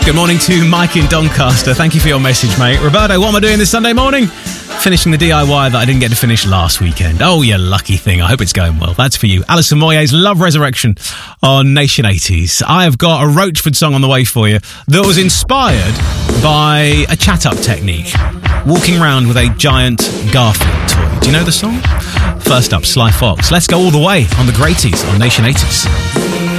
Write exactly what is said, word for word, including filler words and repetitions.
Good morning to Mike in Doncaster. Thank you for your message, mate. Roberto, what am I doing this Sunday morning? Finishing the D I Y that I didn't get to finish last weekend. Oh, you lucky thing. I hope it's going well. That's for you. Alison Moyet's Love Resurrection on Nation eighties. I have got a Roachford song on the way for you that was inspired by a chat-up technique. Walking around with a giant Garfield toy. Do you know the song? First up, Sly Fox. Let's go all the way on the Greaties on Nation eighties.